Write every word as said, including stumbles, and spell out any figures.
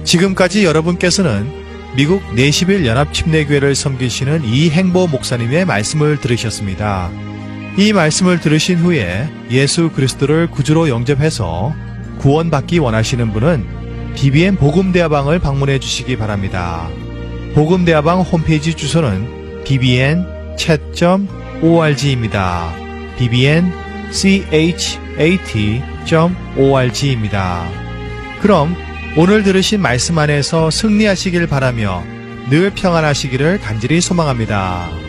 지금까지 여러분께서는 미국 내시빌 연합침례교회를 섬기시는 이행보 목사님의 말씀을 들으셨습니다. 이 말씀을 들으신 후에 예수 그리스도를 구주로 영접해서 구원받기 원하시는 분은 비비엔 복음대화방을 방문해 주시기 바랍니다. 복음대화방 홈페이지 주소는 비비엔 챗 닷 오알지입니다. 비비엔 챗 닷 오알지입니다. 그럼 오늘 들으신 말씀 안에서 승리하시길 바라며 늘 평안하시기를 간절히 소망합니다.